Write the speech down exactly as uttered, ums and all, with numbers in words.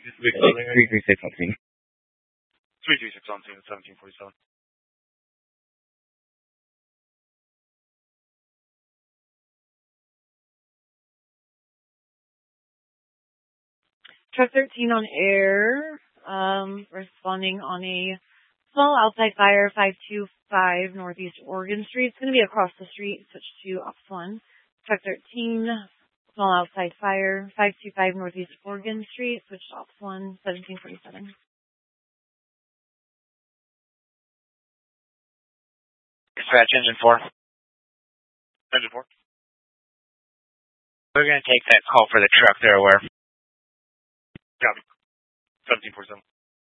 three three six on scene. three three six on scene at seventeen forty-seven. Truck thirteen on air, um, responding on a small outside fire, five two five Northeast Oregon Street. It's going to be across the street. Switch to Ops one. Truck thirteen, small outside fire, five two five Northeast Oregon Street. Switch to Ops one, seventeen forty-seven. Dispatch engine four. Engine four. We're going to take that call for the truck there, where? Copy. seventeen forty-seven.